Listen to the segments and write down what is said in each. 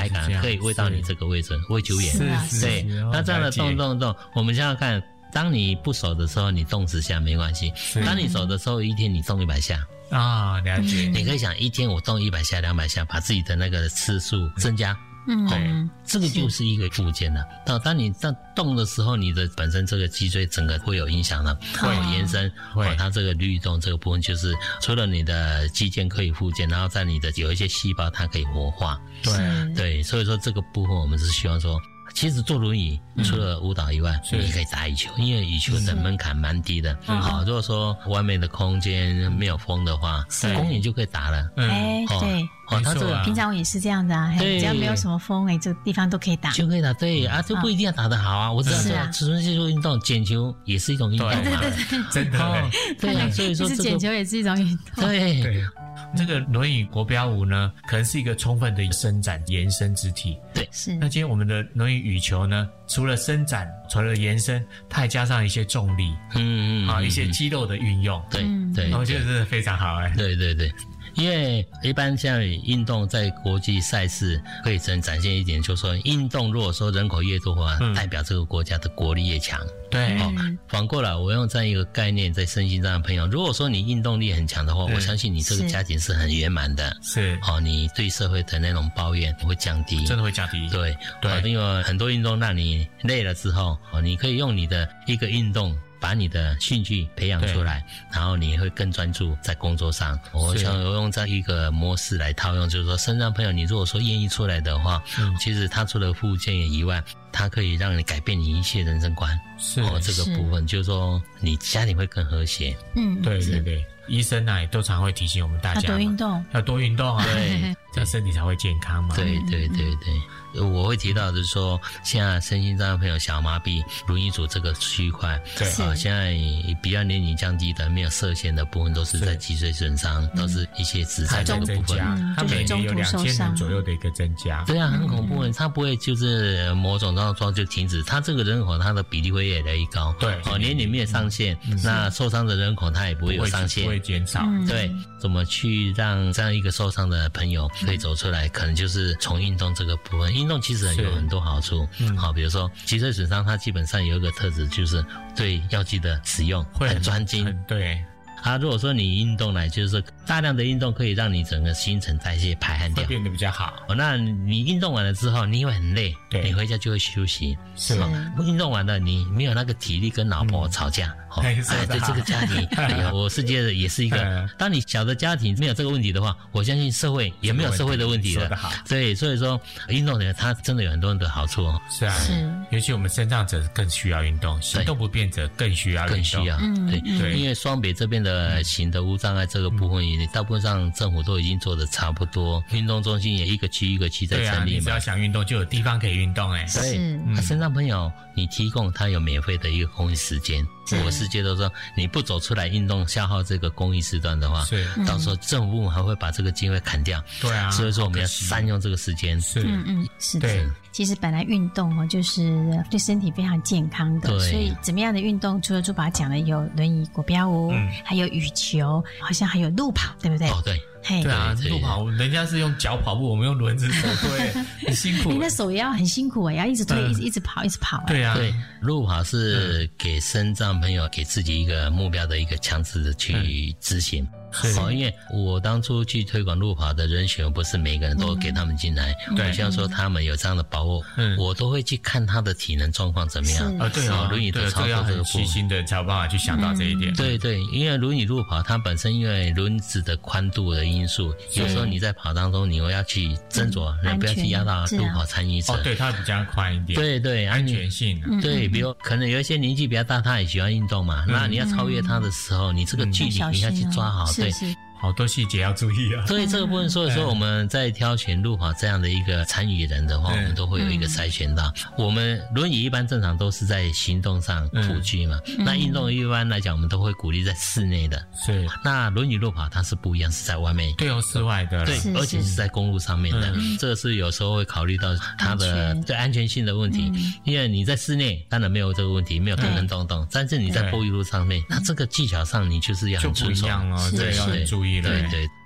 排感可以喂到你这个位置，喂久远。对，那这样的动，我们想想看，当你不熟的时候，你动10下没关系；当你熟的时候，一天你动100下。 啊，了解。 你可以想，一天我动100下、200下，把自己的那个次数增加。这个就是一个附件了。当你在动的时候，你的本身这个脊椎整个会有影响的，会有延伸。它这个律动这个部分，就是除了你的肌腱可以复健，然后在你的有一些细胞它可以活化。对，所以说这个部分我们是希望说。其实坐轮椅除了舞蹈以外，你可以打羽球，因为羽球的门槛蛮低的。好，如果说外面的空间没有风的话，公园就可以打了。 对， 它这个平常我也是这样的啊，只要没有什么风，这个地方都可以打， 就可以打。对啊，就不一定要打得好啊。我知道说纯粹做运动，捡球也是一种运动嘛。 对， 真的。 对啊，所以说捡球也是一种运动。 对。这个轮椅国标舞呢，可能是一个充分的伸展延伸肢体。 对， 是。 那今天我们的轮椅羽球呢，除了伸展，除了延伸，它还加上一些重力，一些肌肉的运用。 对， 我觉得真的非常好对。因为一般像运动在国际赛事可以展现一点，就是说运动如果说人口越多的话，代表这个国家的国力越强。 对， 反过来我用这样一个概念在身心障的朋友，如果说你运动力很强的话，我相信你这个家庭是很圆满的。 是， 你对社会的那种抱怨会降低， 真的会降低。 对，因为很多运动让你累了之后，你可以用你的一个运动。把你的兴趣培养出来，然后你会更专注在工作上。我想用这一个模式来套用，就是说，身障朋友，你如果说愿意出来的话，其实他除了复健以外，它可以让你改变你一些人生观。这个部分就是说，你家庭会更和谐。 对。医生也都常会提醒我们大家，要多运动啊，对，这样身体才会健康嘛。 对。我会提到就是说，现在身心障碍朋友小麻痹、轮椅组这个区块，现在比较年龄降低的、没有射线的部分，都是在脊椎损伤，都是一些指在这个部分， 它每年有2000人左右的一个增加。 对啊，很恐怖，它不会就是某种状况就停止，它这个人口它的比例会越来越高。 对， 年龄没有上限，那受伤的人口它也不会有上限， 不会减少。 对，怎么去让这样一个受伤的朋友可以走出来？可能就是从运动这个部分。运动其实有很多好处，比如说脊椎损伤，它基本上有一个特质，就是对药剂的使用很专精。 对。 如果说你运动来，就是说大量的运动可以让你整个新陈代谢排汗掉， 会变得比较好。 那你运动完了之后，你会很累，你回家就会休息，是吗？运动完了，你没有那个体力跟老婆吵架。对这个家庭，我是觉得也是一个。当你小的家庭没有这个问题的话，我相信社会也没有社会的问题了。对，所以说运动呢，它真的有很多的好处。 是啊，尤其我们身障者更需要运动，行动不便者更需要运动。 更需要，对，因为双北这边的行的无障碍这个部分，也大部分上政府都已经做得差不多。运动中心也一个区一个区在成立嘛。你只要想运动，就有地方可以运动。 对，身障朋友，你提供他有免费的一个公益时间。我是觉得说，你不走出来运动，消耗这个公益时段的话，到时候政府还会把这个经费砍掉。 对啊， 所以说我们要善用这个时间。 是的。其实本来运动就是对身体非常健康的，所以怎么样的运动，除了朱宝讲的有轮椅国标舞，还有羽球，好像还有路跑，对不对？ 对啊，路跑人家是用脚跑步，我们用轮子手推，很辛苦。你的手也要很辛苦，也要一直推，一直跑。 对啊， 对，路跑是给身障朋友给自己一个目标的一个强制的去执行。因为我当初去推广路跑的人选，不是每个人都给他们进来。我希望说他们有这样的把握，我都会去看他的体能状况怎么样。 对哦， 轮椅的操作这个很细心的才有办法去想到这一点。 对，因为轮椅路跑它本身因为轮子的宽度的因素，有时候你在跑当中你要去斟酌，不要去压到路跑参与者。 对，它比较宽一点。对，安全性。 对，比如可能有一些年纪比较大，他也喜欢运动嘛，那你要超越他的时候，你这个距离你要去抓好。对， 好多细节要注意啊。 所以这个部分，所以说我们在挑选路跑这样的一个参与人的话，我们都会有一个筛选到。我们轮椅一般正常都是在行动上辅具嘛，那运动一般来讲，我们都会鼓励在室内的。 是。 那轮椅路跑它是不一样，是在外面。 对哦，室外的。 对，而且是在公路上面的。这个是有时候会考虑到它的对安全性的问题，因为你在室内当然没有这个问题，没有动动，但是你在柏油路上面，那这个技巧上你就是要很遵守。 就不一样哦，对，要很注意了。 对，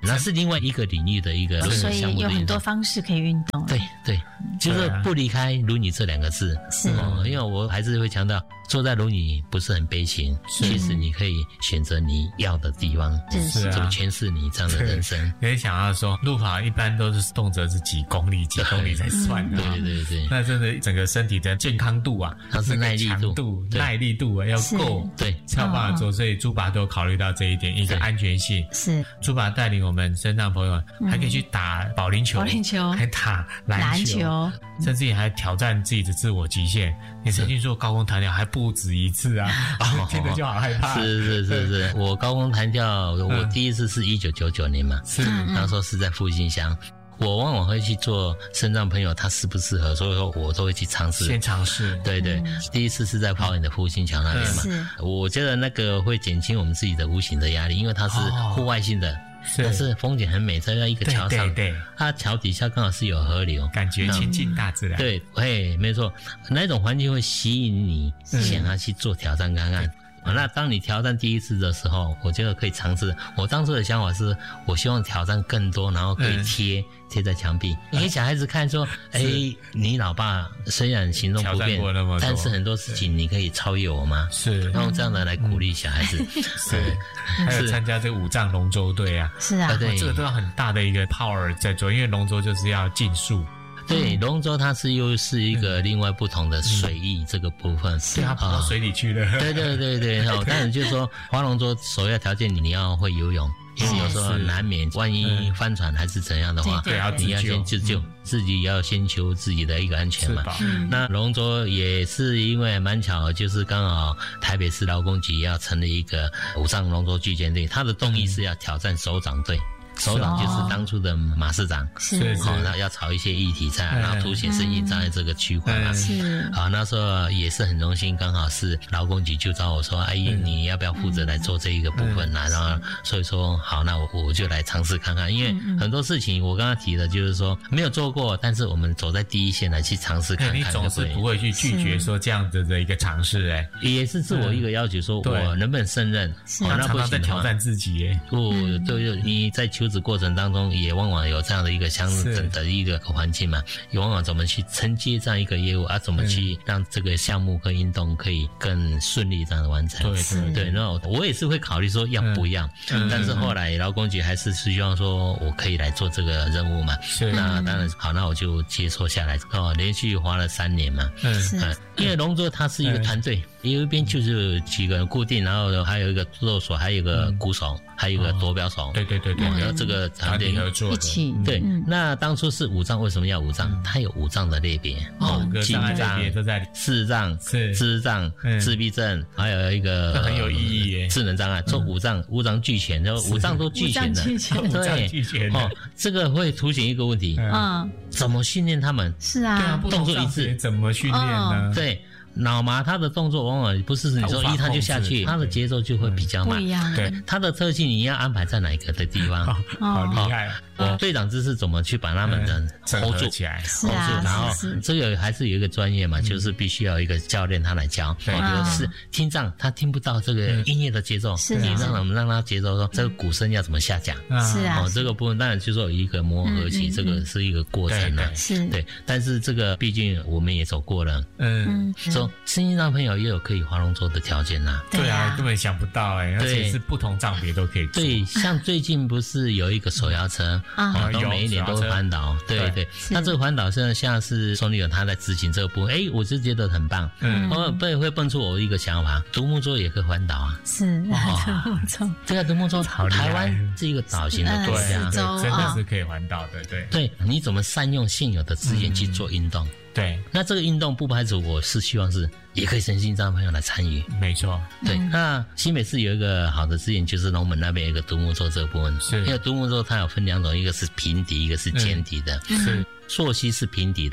那是另外一个领域的一个轮椅项目的运动。 所以有很多方式可以运动。 对对，就是不离开轮椅这2个字。 是， 因为我还是会强调，坐在轮椅不是很悲情，其实你可以选择你要的地方， 是怎么诠释你这样的人生。 可以想到说，路跑一般都是动辄是几公里才算的。 对对对， 那真的整个身体的健康度啊， 它是耐力度、 耐力度啊要够， 对， 才有办法做。所以朱爸都考虑到这一点，一个安全性。 是朱爸带领我们身障朋友，还可以去打保龄球，还打篮球，甚至也还挑战自己的自我极限。你曾经做高空弹跳还不止一次啊，听着就好害怕。 是，我高空弹跳，我第一次是1999年嘛，那时候是在复兴乡。我往往会去做身障朋友他适不适合，所以说我都会去尝试， 先尝试。 对对，第一次是在花莲的复兴桥那边嘛，我觉得那个会减轻我们自己的无形的压力，因为它是户外性的，但是风景很美，在一个桥上，对，它桥底下刚好是有河流， 感觉亲近大自然。 对，没错，那种环境会吸引你想要去做挑战看看。那当你挑战第一次的时候，我觉得可以尝试。我当初的想法是，我希望挑战更多，然后可以贴在墙壁，你给小孩子看说，你老爸虽然行动不便，但是很多事情你可以超越我吗？ 是， 用这样的来鼓励小孩子。 是，还有参加这个武藏龙舟队啊， 是啊， 对，这个都要很大的一个 power 在做，因为龙舟就是要竞速。 对，龙舟它又是一个另外不同的水域这个部分， 对，它跑到水里去了。 对，当然就是说划龙舟首要条件你要会游泳，因为有时候难免万一翻船还是怎样的话，你要先自救，自己要先求自己的一个安全嘛。那龙舟也是因为蛮巧，就是刚好台北市劳工局要成立一个武藏龙舟击剑队，它的动议是要挑战首长队。首长就是当初的马市长，那要炒一些议题在，然后凸显身心障碍这个区块嘛。那时候也是很荣幸，刚好是劳工局就找我说，你要不要负责来做这一个部分然后所以说好，那我就来尝试看看，因为很多事情我刚刚提的就是说没有做过，但是我们走在第一线来去尝试看看。 你总是不会去拒绝说这样子的一个尝试， 也是自我一个要求，说我能不能胜任？ 那不行在挑战自己， 对，你在求职过程当中也往往有这样的一个相等的一个环境嘛，也往往怎么去承接这样一个业务怎么去让这个项目跟运动可以更顺利这样的完成。对，那我也是会考虑说要不要，但是后来劳工局还是希望说我可以来做这个任务嘛。那当然好，那我就接受下来，连续花了3年嘛。因为龙舟它是一个团队，有一边就是几个人固定，然后还有一个舵手，还有一个鼓手，还有一个夺标手。 对， 然后这个团队合作一起。 对，那当初是武藏，为什么要武藏？它有武藏的类别， 轻障、 视障、智障、自闭症，还有一个很有意义耶， 智能障碍，做五脏俱全，然后五脏都俱全的。对，这个会凸显一个问题，怎么训练他们？ 是啊， 动作一致， 怎么训练呢？ 对。脑麻他的动作往往不是你说他就下去，他的节奏就会比较慢。对，他的特性你要安排在哪一个的地方？ 好厉害！ 队长姿势怎么去把他们的 hold 住起来 ？hold 住，然后这个还是有一个专业嘛，就是必须要有一个教练他来教。比如是听障，他听不到这个音乐的节奏，你让我们让他节奏说这个鼓声要怎么下降？ 是啊， 这个部分当然就是有一个磨合期，这个是一个过程啊。 是， 对，但是这个毕竟我们也走过了，说身心障朋友也有可以划龙舟的条件呐。 对啊，根本想不到而且是不同障别都可以做。 对，像最近不是有一个手摇车都每一年都会环岛，对，那这个环岛像是宋立友他在执行这个部分，我是觉得很棒。会蹦出我一个想法，独木舟也可以环岛啊。 是，独木舟， 这个独木舟，台湾是一个岛型的国家， 真的是可以环岛的。 对，你怎么善用现有的资源去做运动？ 对， 那这个运动不排除我是希望是也可以身心障朋友来参与。 没错， 对。那新北市有一个好的资源，就是龙门那边有一个独木舟这个部分。因为独木舟它有分2种，一个是平底，一个是尖底的。是。溯溪是平底的，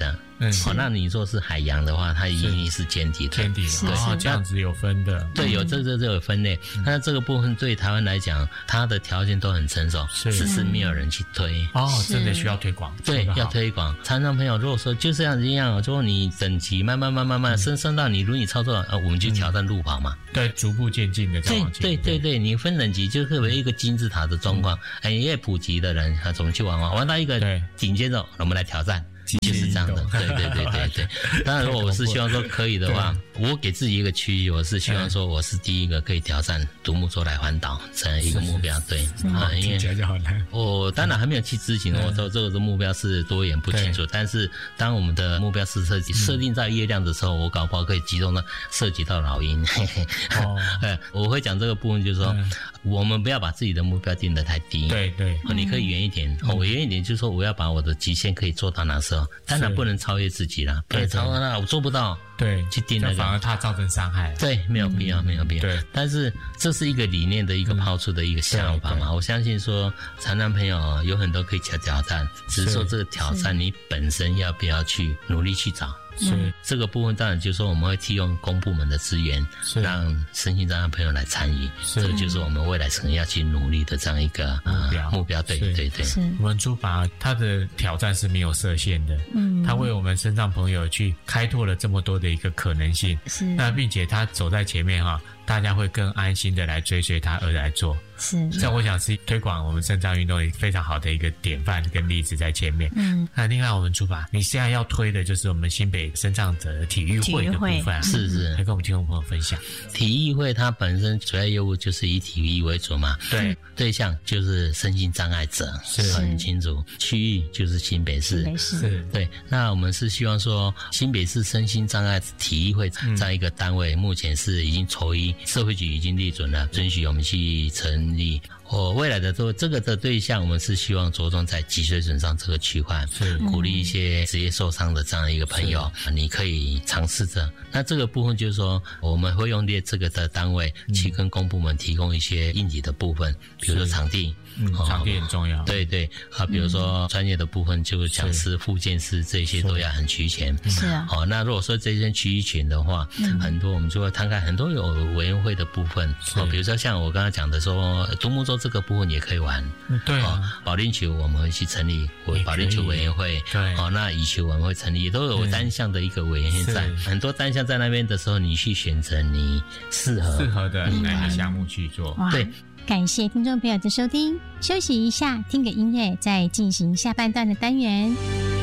那你说是海洋的话，它一定是尖体的。 尖体的，这样子有分的。 对，有这有分类。那这个部分对台湾来讲，它的条件都很成熟，只是没有人去推。 真的需要推广。 对，要推广。常常朋友如果说就这样子一样，如果你等级慢慢升到你轮椅操作，我们就挑战路跑嘛。 对，逐步渐进的再往前。 对，你分等级就特别一个金字塔的状况，越普及的人怎么去玩到一个顶尖的，我们来挑战。就是这样的，对。当然，如果我是希望说可以的话，我给自己一个区域，我是希望说我是第一个可以挑战独木舟来环岛这样一个目标。对， 听起来就好难。 我当然还没有去执行，我说这个目标是多远不清楚。但是当我们的目标是设定在月亮的时候，我搞不好可以集中的涉及到老鹰。我会讲这个部分，就是说我们不要把自己的目标定得太低。 对， 你可以远一点。我远一点就是说我要把我的极限可以做到哪时候。当然不能超越自己啦，不能超越那我做不到。 对， 去定那个反而它造成伤害。 对，没有必要。对，但是这是一个理念的一个抛出的一个想法嘛。我相信说，残障朋友有很多可以挑战，只是说这个挑战你本身要不要去努力去找。这个部分当然就是说我们会提供公部门的资源，让身心障碍朋友来参与。这个就是我们未来可能要去努力的这样一个目标。对。 我们猪爸他的挑战是没有设限的，他为我们身障朋友去开拓了这么多的一个可能性。那并且他走在前面大家会更安心的来追随他而来做。这我想是推广我们身障运动非常好的一个典范跟例子在前面。那另外我们猪爸，你现在要推的就是我们新北身障者体育会的部分。 是， 来跟我们听众朋友分享。 体育会它本身主要业务就是以体育为主嘛。 对， 对象就是身心障碍者，很清楚。区域就是新北市。对，那我们是希望说新北市身心障碍体育会这样一个单位，目前是已经筹一社会局已经立准了，准许我们去成立。未来的这个的对象，我们是希望着重在脊髓损伤这个区块，鼓励一些职业受伤的这样一个朋友，你可以尝试着。那这个部分就是说，我们会用这个的单位去跟公部门提供一些硬体的部分，比如说场地。 场地很重要。 对，比如说专业的部分，就是讲师、复健师这些都要很齐全。那如果说这些区域群的话，很多我们就会摊开很多有委员会的部分。比如说像我刚刚讲的说，独木舟这个部分也可以玩。 对， 保龄球我们会去成立保龄球委员会。 对， 那羽球我们会成立，都有单项的一个委员会在。很多单项在那边的时候，你去选择你适合的哪个项目去做。 对。 感谢听众朋友的收听，休息一下，听个音乐，再进行下半段的单元。